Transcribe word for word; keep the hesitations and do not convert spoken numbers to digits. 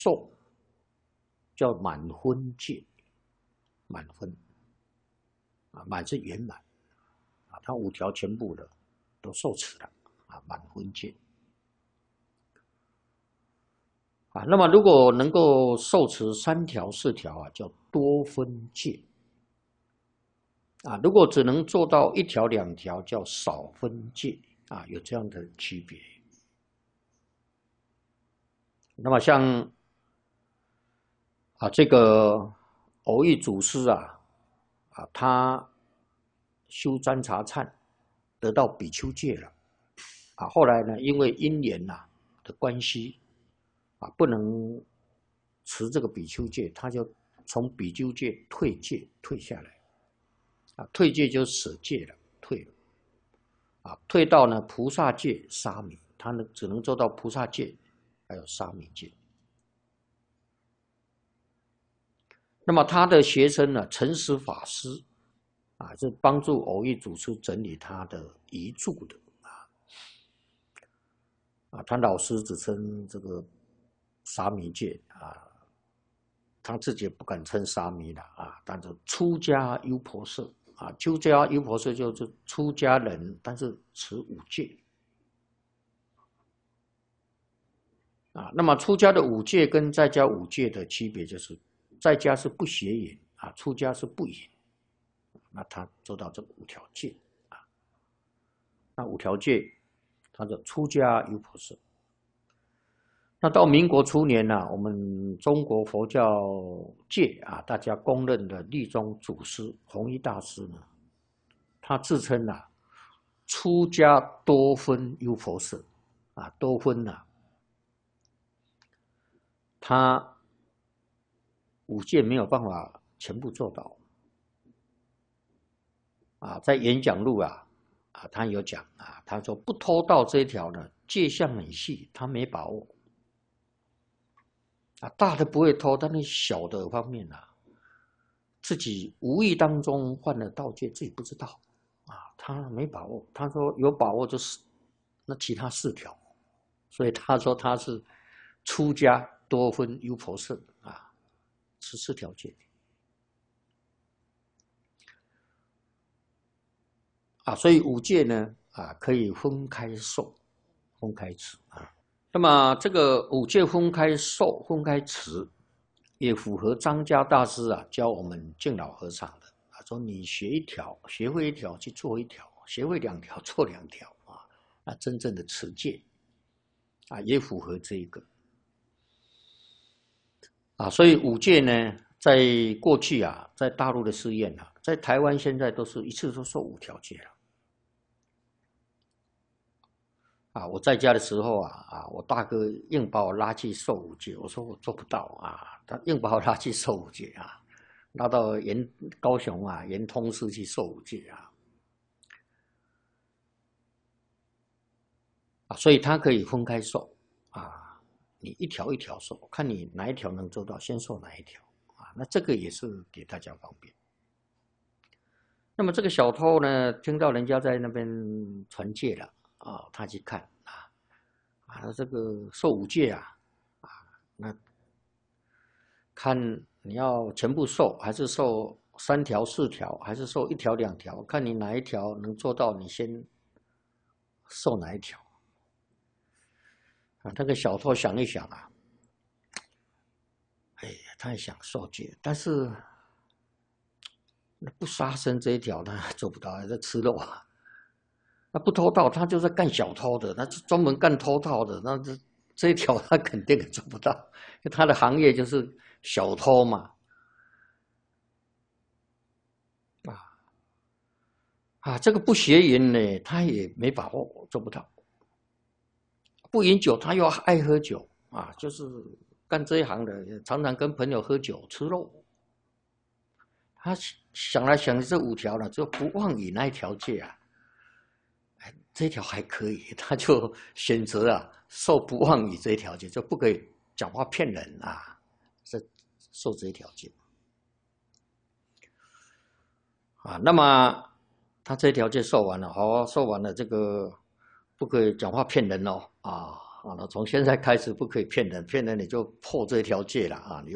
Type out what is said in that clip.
受叫满分戒，满分啊，满是圆满啊，他五条全部的都受持了啊，满分戒啊。那么如果能够受持三条四条啊，叫多分戒啊。如果只能做到一条两条，叫少分戒啊，有这样的区别。那么像啊这个偶益祖师啊啊，他修占察忏，得到比丘戒了啊。后来呢，因为因缘呐、啊、的关系啊，不能持这个比丘戒，他就从比丘戒退戒退下来啊。退戒就舍戒了，退了啊，退到呢菩萨戒沙弥，他呢只能做到菩萨戒，还有沙弥戒。那么他的学生呢，诚实法师啊，是帮助偶益祖师整理他的遗著的啊。啊，他老师只称这个沙弥戒啊，他自己也不敢称沙弥了啊，但是出家优婆塞啊，出家优婆塞就是出家人，但是持五戒啊。那么出家的五戒跟在家五戒的区别就是，在家是不邪淫啊，出家是不淫。那他做到这五条戒啊，那五条戒，他的出家优婆塞。那到民国初年呢、啊，我们中国佛教界啊，大家公认的律宗祖师弘一大师呢，他自称啊，出家多分优婆塞啊，多分啊，他五戒没有办法全部做到啊，在演讲录啊啊，他有讲啊，他说不偷盗这一条呢，戒相很细，他没把握。啊，大的不会偷，但是小的方面啊，自己无意当中犯了盗戒，自己不知道啊，他没把握。他说有把握就是那其他四条，所以他说他是出家多分优婆塞啊，十四条戒啊，所以五戒呢啊可以分开受，分开持啊。那么这个五戒分开受、分开持，也符合张家大师啊教我们敬老和尚的。他说：“你学一条，学会一条去做一条，学会两条做两条啊。那真正的持戒啊，也符合这一个啊。所以五戒呢，在过去啊，在大陆的寺院啊，在台湾现在都是一次都受五条戒了。”啊，我在家的时候啊，啊，我大哥硬把我拉去受五戒，我说我做不到啊，他硬把我拉去受五戒啊，拉到盐高雄啊，盐通寺去受五戒啊，啊，所以他可以分开受啊，你一条一条受，看你哪一条能做到，先受哪一条啊，那这个也是给大家方便。那么这个小偷呢，听到人家在那边传戒了。啊，他去看啊，啊，这个受五戒啊，啊，那看你要全部受，还是受三条、四条，还是受一条、两条？看你哪一条能做到，你先受哪一条。啊，那个小偷想一想啊，哎，他也想受戒，但是那不杀生这一条他做不到，还在吃肉啊。那不偷盗，他就是干小偷的，他专门干偷盗的，那这这一条他肯定做不到，因为他的行业就是小偷嘛，啊啊，这个不邪淫呢，他也没把握，做不到。不饮酒，他又爱喝酒啊，就是干这一行的，常常跟朋友喝酒吃肉。他想来想去，这五条呢，就不妄语那一条戒啊。这一条还可以，他就选择啊受不妄语这一条戒，就不可以讲话骗人啊，是受这一条戒啊。那么他这一条戒受完了，好，受完了这个不可以讲话骗人哦啊， 啊，那从现在开始不可以骗人，骗人你就破这条戒了啊！你